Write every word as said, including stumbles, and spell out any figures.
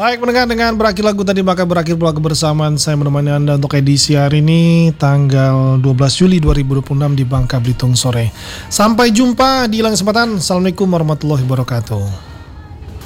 Baik pendengar, dengan berakhir lagu tadi maka berakhir pula kebersamaan saya menemani Anda untuk edisi hari ini tanggal dua belas Juli dua ribu dua puluh enam di Bangka Belitung sore. Sampai jumpa di lain kesempatan. Assalamualaikum warahmatullahi wabarakatuh.